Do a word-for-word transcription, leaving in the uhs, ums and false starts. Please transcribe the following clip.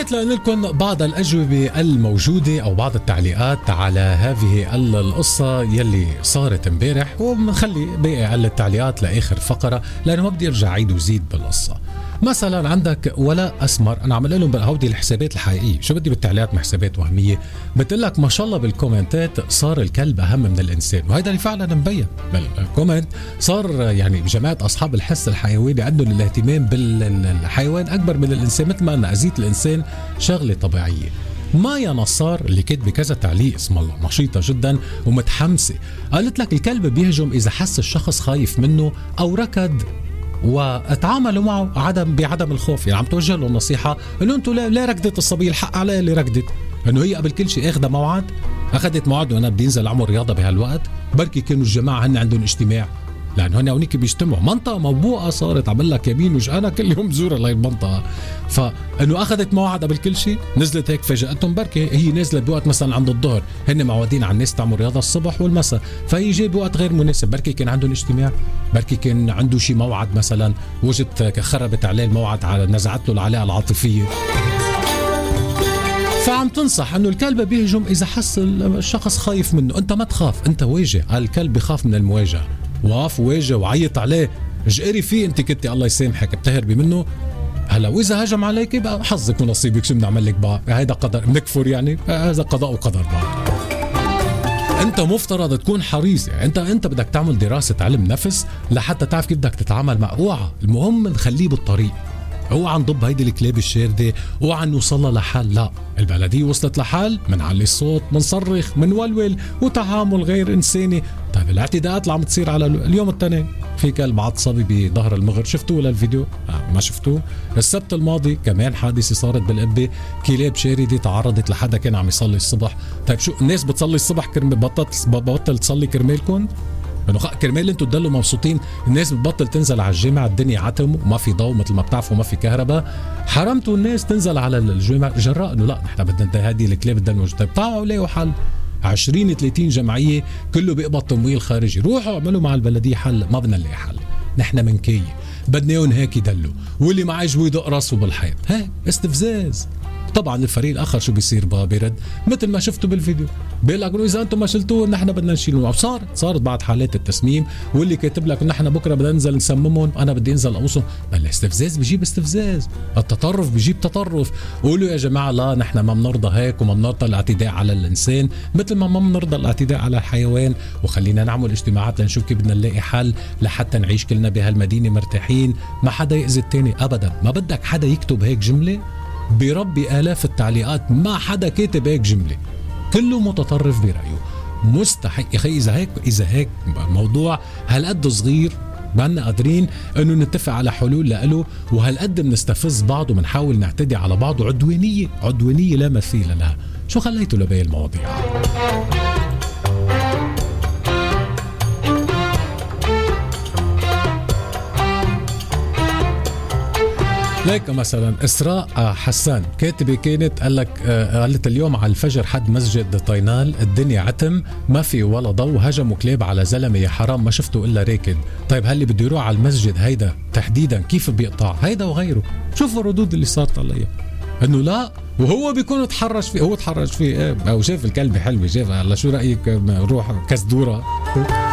حبيت لأن لكم بعض الأجوبة الموجودة أو بعض التعليقات على هذه القصة يلي صارت امبارح، ومنخلي باقي التعليقات لآخر فقرة لأنه ما بدي أرجع عيد وزيد بالقصة. مثلا عندك ولاء أسمر، أنا عمل لهم هودي الحسابات الحقيقية، شو بدي بالتعليقات من حسابات وهمية، بتقلك ما شاء الله بالكومنتات صار الكلب أهم من الإنسان، وهذا اللي فعلا مبين بالكومنت. صار يعني جماعة أصحاب الحس الحيواني عندهم الاهتمام بالحيوان أكبر من الإنسان، مثل ما أن أذية الإنسان شغلة طبيعية. مايا نصار اللي كاتبه كذا تعليق اسم الله نشيطة جدا ومتحمسة، قالت لك الكلب بيهجم إذا حس الشخص خايف منه أو ركض واتعاملوا معه عدم بعدم الخوف. يعني عم توجه له النصيحه انه انتم لا ركضت الصبيه، الحق عليها اللي ركضت، انه هي قبل كل شيء اخذها موعد، اخذت موعد وانا بدي انزل اعمل رياضه بهالوقت. بركي كانوا الجماعه هن عندهم اجتماع، لانه هن هونيك بيجتمعوا، منطقه موبوءه صارت عمل لك يمين وش انا كل يوم بزور هاي المنطقه، فانه اخذت موعد قبل كل شيء، نزلت هيك فاجاتهم. بركي هي نزلت بوقت مثلا عند الظهر، هن معودين على الناس تعمل رياضه الصبح والمساء، فهي جاي بوقت غير مناسب. بركي كان عندهم اجتماع، بركي كان عنده شيء موعد، مثلا وجدت خربت عليه الموعد، على نزعت له العلاقه العاطفيه. فعم تنصح انه الكلب بيهجم اذا حس الشخص خايف منه. انت ما تخاف، انت واجه. الكلب بخاف من المواجهه، وقف واجه وعيط عليه، جقري فيه، انت كنتي الله يسامحك بتهربي منه. هلا واذا هجم عليك يبقى حظك ونصيبك، شو بدنا نعمل لك بقى؟ هيدا قدر، بنكفر يعني؟ هذا قضاء وقدر بقى. انت مفترض تكون حريص، يعني انت انت بدك تعمل دراسه علم نفس لحتى تعرف كيف بدك تتعامل مع. اوعى، المهم نخليه بالطريق، اوعى نضب هيدي الكلاب الشارده، اوعى نوصلها لحل. لا، البلديه وصلت لحل، منعلي الصوت، منصرخ، منولول، وتعامل غير انساني. طيب الاعتداءات اللي عم تصير على اليوم الثاني، في كلب عصبي بظهر المغر، شفتوه ولا الفيديو؟ آه ما شفتوه؟ السبت الماضي كمان حادثه صارت بالقبه، كلاب شارده تعرضت لحدا كان عم يصلي الصبح. طيب شو الناس بتصلي الصبح كرمال بطلت بطل تصلي كرمالكم؟ انه كرمال انتم تضلوا مبسوطين، الناس بتبطل تنزل على الجامع، الدنيا عتم وما في ضوء مثل ما بتعرفوا، ما في كهرباء، حرمتوا الناس تنزل على الجامع جراء انه لا نحن بدنا هذه الكلاب بدنا نوجد. طيب طلعوا لاقوا حل، عشرين ثلاثين جمعيه كله بيقبض تمويل خارجي، روحوا اعملوا مع البلديه حل. ما بدنا نلاقي حل، نحن منكيه، بدنا اياهم هيك يدلوا، واللي ما عجبه يدق راسه بالحيط. هيك استفزاز. طبعا الفريق الاخر شو بيصير بقى؟ بيرد مثل ما شفتوا بالفيديو، بيقول لك اذا انتم ما شلتوه نحن بدنا نشيلهم. صارت صارت بعد حالات التسميم، واللي كاتب لك نحن بكره بدنا ننزل نسممهم، انا بدي انزل اقوصهم. الاستفزاز بيجيب استفزاز، التطرف بيجيب تطرف. قولوا يا جماعه لا نحن ما بنرضى هيك، وما بنرضى الاعتداء على الانسان مثل ما ما بنرضى الاعتداء على الحيوان، وخلينا نعمل اجتماعات لنشوف كيف بدنا نلاقي حل لحتى نعيش كلنا بهالمدينه مرتاحين، ما حدا يأذي الثاني ابدا. ما بدك حدا يكتب هيك جمله، بربي آلاف التعليقات ما حدا كاتب هيك جملة، كله متطرف برأيه. مستحيل يا أخي، إذا هيك إذا هيك موضوع هالقد صغير بدنا قادرين إنه نتفق على حلول لإله، وهالقد بنستفز بعض وبنحاول نعتدي على بعض، عدوانية عدوانية لا مثيل لها. شو خليته لباقي المواضيع؟ ليك مثلا إسراء حسان كاتبة كانت قال لك قالت اليوم على الفجر حد مسجد طينال، الدنيا عتم ما في ولا ضوء، هجموا كلاب على زلمه يا حرام ما شفتوا الا راكد. طيب هل اللي بده يروح على المسجد هيدا تحديدا كيف بيقطع هيدا وغيره؟ شوفوا الردود اللي صارت عليها انه لا، وهو بيكون تحرش فيه، هو تحرش فيه او شاف الكلب حلوه، شاف. هلا شو رايك نروح كزدوره؟